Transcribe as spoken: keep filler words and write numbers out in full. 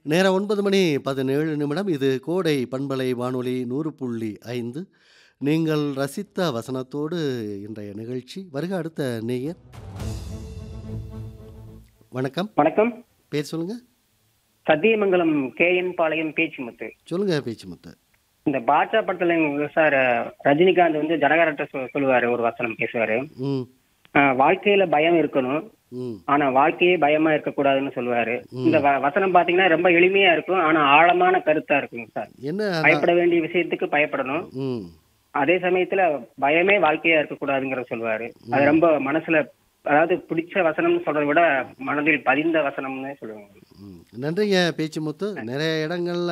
நேரம் ஒன்பது மணி பதினேழு நிமிடம். இது கோடை பண்பலை வானொலி நூறு புள்ளி ஐந்து. நீங்கள் ரசித்த வசனத்தோடு இன்றைய நிகழ்ச்சி. வருக அடுத்த நேயர். வணக்கம். வணக்கம். பேர் சொல்லுங்க. சத்தியமங்கலம் கேஎன் பாளையம் பேச்சுமுத்து. சொல்லுங்க பேச்சுமுத்து. இந்த பாட்ஷா படத்துல சார் ரஜினிகாந்த் வந்து ஜனகாரட்ட சொ- சொல்லுவாரு, ஒரு வசனம் பேசுவாரு. ம் ஆஹ் வாழ்க்கையில பயம் இருக்கணும், ம் ஆனா வாழ்க்கையே பயமா இருக்கக்கூடாதுன்னு சொல்லுவாரு. இந்த ம் வ- வசனம் பாத்தீங்கன்னா ரொம்ப எளிமையா இருக்கும், ஆனா ஆழமான கருத்தா இருக்குங்க சார். என்ன அதான் பயப்பட வேண்டிய விஷயத்துக்கு பயப்படணும், ம் அதே சமயத்துல பயமே வாழ்க்கையா இருக்கக்கூடாதுங்கிற சொல்லுவாரு. அது ம் ரொம்ப மனசுல, அதாவது பிடிச்ச வசனம்னு சொல்றதை விட மனதில் பதிந்த வசனம்னு சொல்லுவாங்க. ம் நன்றிங்க பேச்சுமுத்து. நிறைய இடங்கள்ல